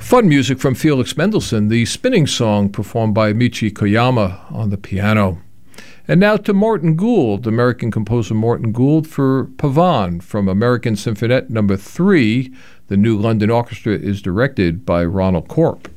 Fun music from Felix Mendelssohn, the Spinning Song performed by Michi Koyama on the piano. And now to Morton Gould, American composer Morton Gould for Pavane from American Symphonette No. 3. The New London Orchestra is directed by Ronald Corp.